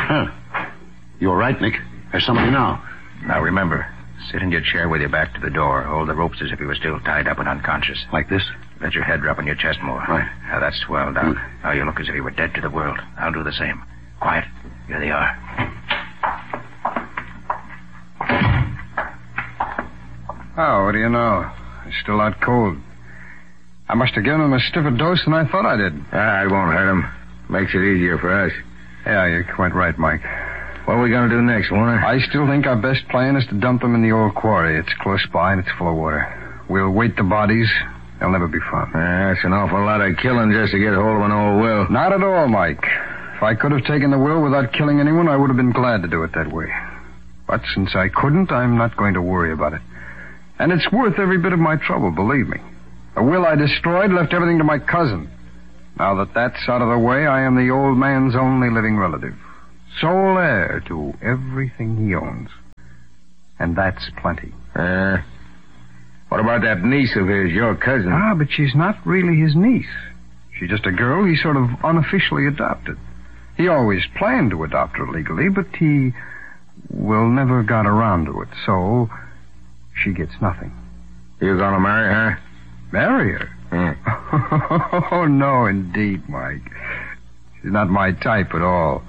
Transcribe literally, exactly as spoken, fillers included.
Huh. You're right, Nick. There's somebody now. Now remember, sit in your chair with your back to the door. Hold the ropes as if you were still tied up and unconscious. Like this? Let your head drop on your chest more. Right. Now that's swelled out. Mm. Now you look as if you were dead to the world. I'll do the same. Quiet. Here they are. Oh, what do you know? He's still out cold. I must have given him a stiffer dose than I thought I did. Ah, it won't hurt him. Makes it easier for us. Yeah, you're quite right, Mike. What are we going to do next, Warner? I still think our best plan is to dump them in the old quarry. It's close by and it's full of water. We'll weight the bodies. They'll never be found. Ah, that's an awful lot of killing just to get hold of an old will. Not at all, Mike. If I could have taken the will without killing anyone, I would have been glad to do it that way. But since I couldn't, I'm not going to worry about it. And it's worth every bit of my trouble, believe me. The will I destroyed left everything to my cousin. Now that that's out of the way, I am the old man's only living relative. Sole heir to everything he owns. And that's plenty. Uh, what about that niece of his, your cousin? Ah, but she's not really his niece. She's just a girl he sort of unofficially adopted. He always planned to adopt her legally, but he, well, never got around to it, so she gets nothing. You gonna marry her? Marry her? Hmm. Oh, no, indeed, Mike. She's not my type at all.